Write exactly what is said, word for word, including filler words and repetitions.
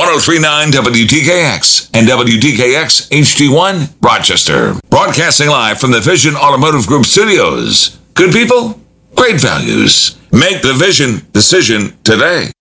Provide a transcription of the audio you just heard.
ten thirty-nine W T K X and W T K X H D one, Rochester. Broadcasting live from the Vision Automotive Group studios. Good people, great values. Make the Vision decision today.